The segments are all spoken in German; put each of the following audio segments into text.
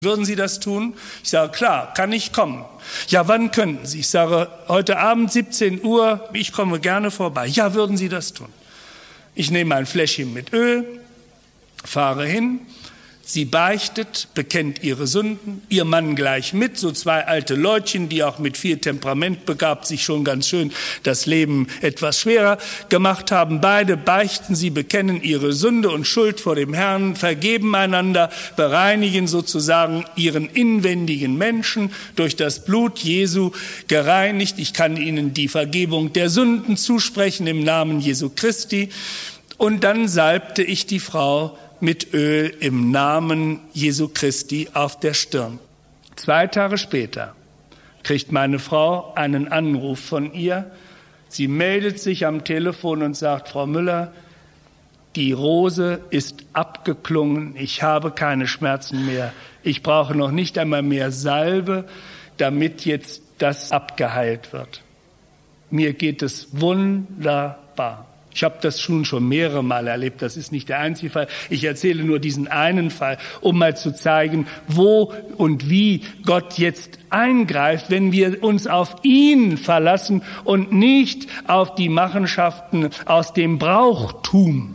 Würden Sie das tun? Ich sage, klar, kann ich kommen. Ja, wann könnten Sie? Ich sage, heute Abend 17 Uhr, ich komme gerne vorbei. Ja, würden Sie das tun? Ich nehme ein Fläschchen mit Öl, fahre hin. Sie beichtet, bekennt ihre Sünden, ihr Mann gleich mit, so zwei alte Leutchen, die auch mit viel Temperament begabt sich schon ganz schön das Leben etwas schwerer gemacht haben. Beide beichten, sie bekennen ihre Sünde und Schuld vor dem Herrn, vergeben einander, bereinigen sozusagen ihren inwendigen Menschen durch das Blut Jesu gereinigt. Ich kann ihnen die Vergebung der Sünden zusprechen im Namen Jesu Christi. Und dann salbte ich die Frau mit Öl im Namen Jesu Christi auf der Stirn. 2 Tage später kriegt meine Frau einen Anruf von ihr. Sie meldet sich am Telefon und sagt, Frau Müller, die Rose ist abgeklungen, ich habe keine Schmerzen mehr. Ich brauche noch nicht einmal mehr Salbe, damit jetzt das abgeheilt wird. Mir geht es wunderbar. Ich habe das schon mehrere Mal erlebt, das ist nicht der einzige Fall. Ich erzähle nur diesen einen Fall, um mal zu zeigen, wo und wie Gott jetzt eingreift, wenn wir uns auf ihn verlassen und nicht auf die Machenschaften aus dem Brauchtum.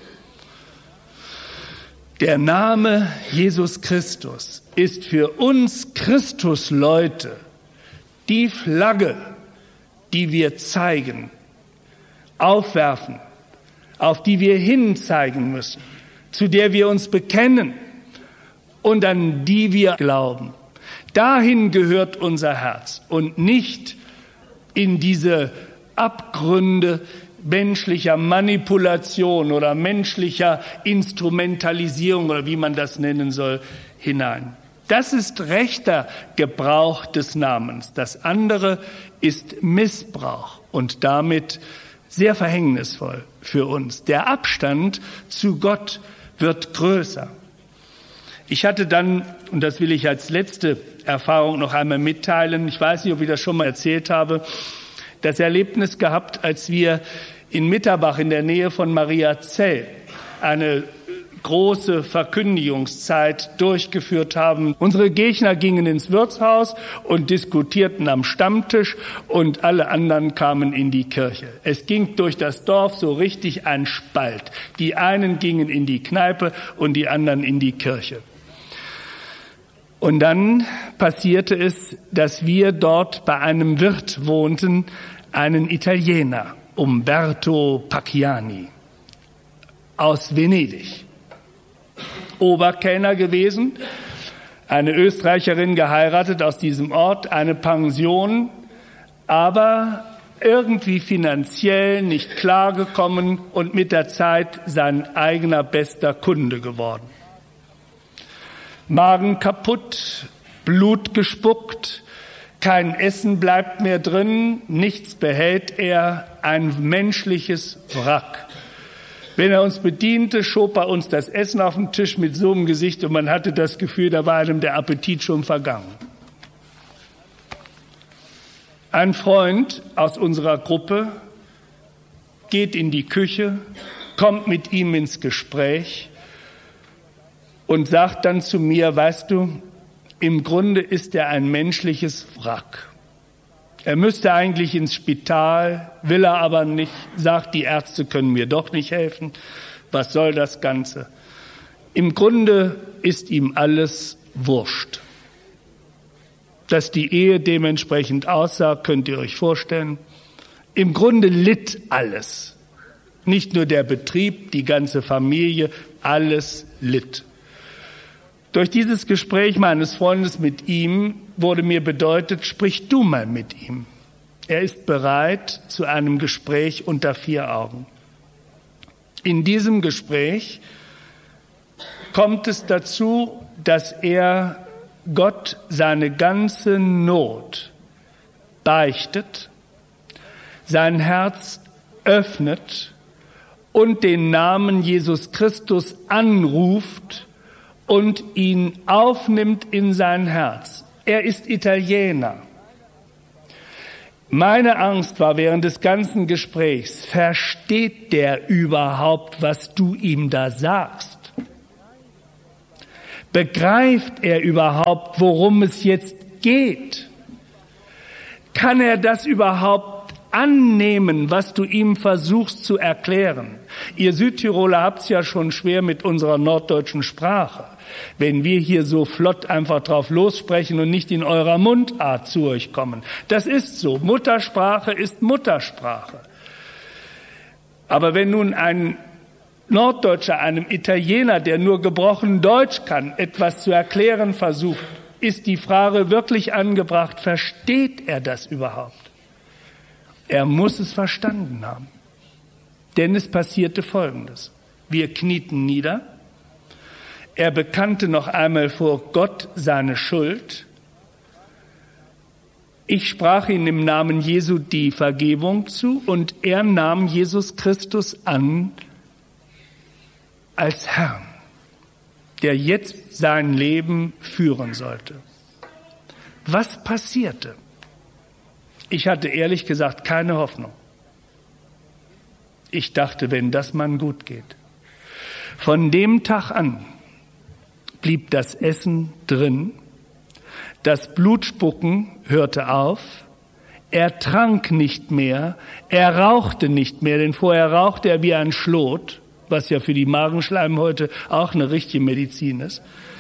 Der Name Jesus Christus ist für uns Christusleute die Flagge, die wir zeigen, aufwerfen, auf die wir hinzeigen müssen, zu der wir uns bekennen und an die wir glauben. Dahin gehört unser Herz und nicht in diese Abgründe menschlicher Manipulation oder menschlicher Instrumentalisierung oder wie man das nennen soll, hinein. Das ist rechter Gebrauch des Namens. Das andere ist Missbrauch und damit sehr verhängnisvoll für uns. Der Abstand zu Gott wird größer. Ich hatte dann, und das will ich als letzte Erfahrung noch einmal mitteilen, ich weiß nicht, ob ich das schon mal erzählt habe, das Erlebnis gehabt, als wir in Mitterbach in der Nähe von Mariazell eine große Verkündigungszeit durchgeführt haben. Unsere Gegner gingen ins Wirtshaus und diskutierten am Stammtisch und alle anderen kamen in die Kirche. Es ging durch das Dorf so richtig ein Spalt. Die einen gingen in die Kneipe und die anderen in die Kirche. Und dann passierte es, dass wir dort bei einem Wirt wohnten, einen Italiener, Umberto Pacchiani, aus Venedig. Oberkellner gewesen, eine Österreicherin geheiratet aus diesem Ort, eine Pension, aber irgendwie finanziell nicht klargekommen und mit der Zeit sein eigener bester Kunde geworden. Magen kaputt, Blut gespuckt, kein Essen bleibt mehr drin, nichts behält er, ein menschliches Wrack. Wenn er uns bediente, schob er uns das Essen auf den Tisch mit so einem Gesicht und man hatte das Gefühl, da war einem der Appetit schon vergangen. Ein Freund aus unserer Gruppe geht in die Küche, kommt mit ihm ins Gespräch und sagt dann zu mir, weißt du, im Grunde ist er ein menschliches Wrack. Er müsste eigentlich ins Spital, will er aber nicht, sagt, die Ärzte können mir doch nicht helfen. Was soll das Ganze? Im Grunde ist ihm alles wurscht. Dass die Ehe dementsprechend aussah, könnt ihr euch vorstellen. Im Grunde litt alles. Nicht nur der Betrieb, die ganze Familie, alles litt. Durch dieses Gespräch meines Freundes mit ihm wurde mir bedeutet, sprich du mal mit ihm. Er ist bereit zu einem Gespräch unter 4 Augen. In diesem Gespräch kommt es dazu, dass er Gott seine ganze Not beichtet, sein Herz öffnet und den Namen Jesus Christus anruft und ihn aufnimmt in sein Herz. Er ist Italiener. Meine Angst war während des ganzen Gesprächs, versteht der überhaupt, was du ihm da sagst? Begreift er überhaupt, worum es jetzt geht? Kann er das überhaupt annehmen, was du ihm versuchst zu erklären? Ihr Südtiroler habt's ja schon schwer mit unserer norddeutschen Sprache. Wenn wir hier so flott einfach drauf lossprechen und nicht in eurer Mundart zu euch kommen. Das ist so. Muttersprache ist Muttersprache. Aber wenn nun ein Norddeutscher einem Italiener, der nur gebrochen Deutsch kann, etwas zu erklären versucht, ist die Frage wirklich angebracht, versteht er das überhaupt? Er muss es verstanden haben. Denn es passierte Folgendes. Wir knieten nieder. Er bekannte noch einmal vor Gott seine Schuld. Ich sprach ihm im Namen Jesu die Vergebung zu und er nahm Jesus Christus an als Herrn, der jetzt sein Leben führen sollte. Was passierte? Ich hatte ehrlich gesagt keine Hoffnung. Ich dachte, wenn das Mann gut geht. Von dem Tag an blieb das Essen drin, das Blutspucken hörte auf, er trank nicht mehr, er rauchte nicht mehr, denn vorher rauchte er wie ein Schlot, was ja für die Magenschleimhäute auch eine richtige Medizin ist.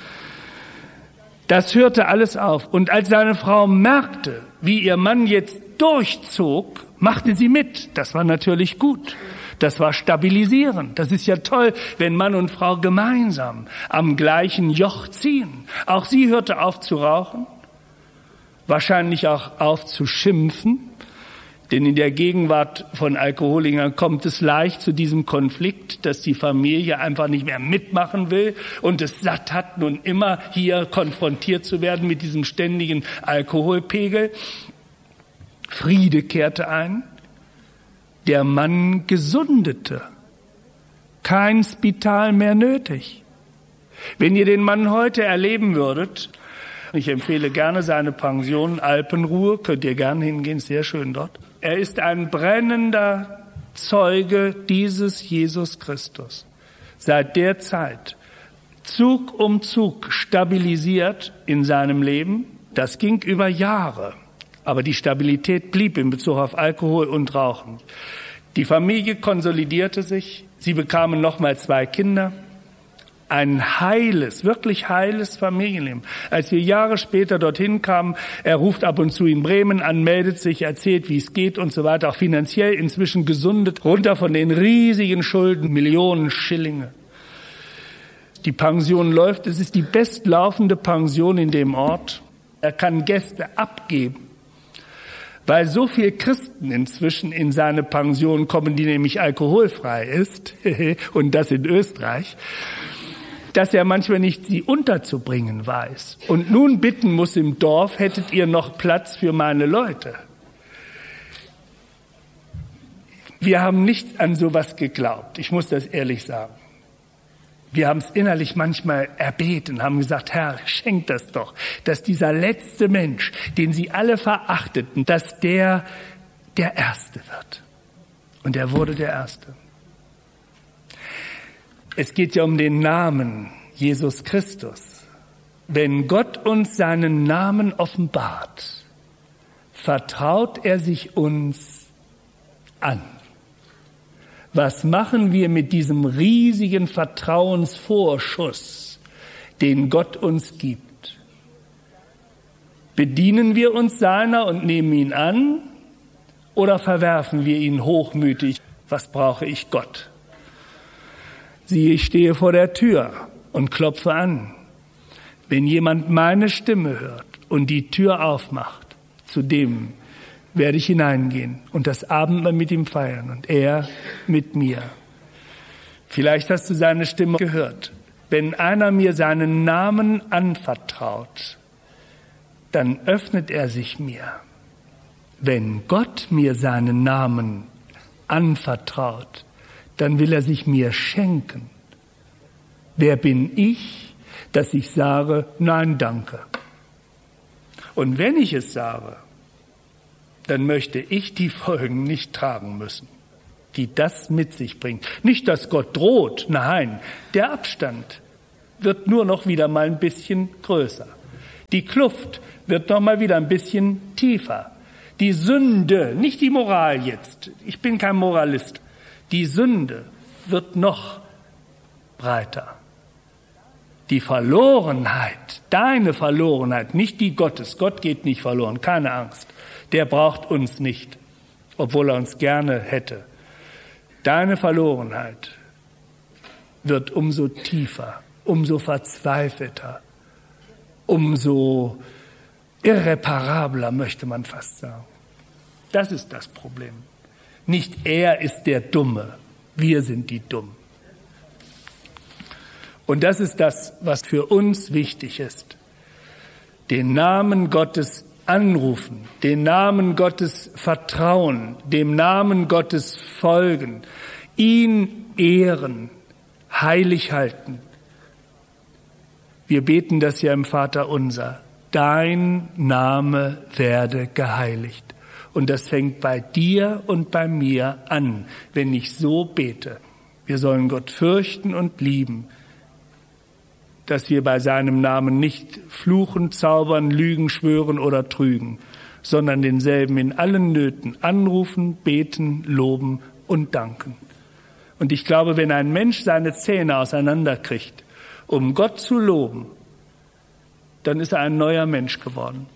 Das hörte alles auf. Und als seine Frau merkte, wie ihr Mann jetzt durchzog, machte sie mit. Das war natürlich gut. Das war stabilisierend. Das ist ja toll, wenn Mann und Frau gemeinsam am gleichen Joch ziehen. Auch sie hörte auf zu rauchen, wahrscheinlich auch auf zu schimpfen, denn in der Gegenwart von Alkoholikern kommt es leicht zu diesem Konflikt, dass die Familie einfach nicht mehr mitmachen will und es satt hat, nun immer hier konfrontiert zu werden mit diesem ständigen Alkoholpegel. Friede kehrte ein. Der Mann gesundete. Kein Spital mehr nötig. Wenn ihr den Mann heute erleben würdet, ich empfehle gerne seine Pension Alpenruhe, könnt ihr gerne hingehen, sehr schön dort. Er ist ein brennender Zeuge dieses Jesus Christus. Seit der Zeit Zug um Zug stabilisiert in seinem Leben. Das ging über Jahre. Aber die Stabilität blieb in Bezug auf Alkohol und Rauchen. Die Familie konsolidierte sich. Sie bekamen nochmal 2 Kinder. Ein heiles, wirklich heiles Familienleben. Als wir Jahre später dorthin kamen, er ruft ab und zu in Bremen an, meldet sich, erzählt, wie es geht und so weiter. Auch finanziell inzwischen gesundet, runter von den riesigen Schulden, Millionen Schillinge. Die Pension läuft. Es ist die bestlaufende Pension in dem Ort. Er kann Gäste abgeben. Weil so viele Christen inzwischen in seine Pension kommen, die nämlich alkoholfrei ist, und das in Österreich, dass er manchmal nicht sie unterzubringen weiß. Und nun bitten muss im Dorf, hättet ihr noch Platz für meine Leute? Wir haben nicht an sowas geglaubt, ich muss das ehrlich sagen. Wir haben es innerlich manchmal erbeten, haben gesagt, Herr, schenk das doch, dass dieser letzte Mensch, den sie alle verachteten, dass der Erste wird. Und er wurde der Erste. Es geht ja um den Namen Jesus Christus. Wenn Gott uns seinen Namen offenbart, vertraut er sich uns an. Was machen wir mit diesem riesigen Vertrauensvorschuss, den Gott uns gibt? Bedienen wir uns seiner und nehmen ihn an oder verwerfen wir ihn hochmütig? Was brauche ich Gott? Siehe, ich stehe vor der Tür und klopfe an. Wenn jemand meine Stimme hört und die Tür aufmacht, zu dem werde ich hineingehen und das Abendmahl mit ihm feiern und er mit mir. Vielleicht hast du seine Stimme gehört. Wenn einer mir seinen Namen anvertraut, dann öffnet er sich mir. Wenn Gott mir seinen Namen anvertraut, dann will er sich mir schenken. Wer bin ich, dass ich sage, nein, danke? Und wenn ich es sage, dann möchte ich die Folgen nicht tragen müssen, die das mit sich bringt. Nicht, dass Gott droht, nein, der Abstand. wird nur noch wieder mal ein bisschen größer. Die Kluft wird noch mal wieder ein bisschen tiefer. Die Sünde, nicht die Moral jetzt, ich bin kein Moralist, die Sünde wird noch breiter. Die Verlorenheit, deine Verlorenheit, nicht die Gottes, Gott geht nicht verloren, keine Angst, der braucht uns nicht, obwohl er uns gerne hätte. Deine Verlorenheit wird umso tiefer, umso verzweifelter, umso irreparabler, möchte man fast sagen. Das ist das Problem. Nicht er ist der Dumme, wir sind die Dummen. Und das ist das, was für uns wichtig ist. Den Namen Gottes anrufen, den Namen Gottes vertrauen, dem Namen Gottes folgen, ihn ehren, heilig halten. Wir beten das ja im Vaterunser. Dein Name werde geheiligt. Und das fängt bei dir und bei mir an, wenn ich so bete. Wir sollen Gott fürchten und lieben, dass wir bei seinem Namen nicht fluchen, zaubern, lügen, schwören oder trügen, sondern denselben in allen Nöten anrufen, beten, loben und danken. Und ich glaube, wenn ein Mensch seine Zähne auseinanderkriegt, um Gott zu loben, dann ist er ein neuer Mensch geworden.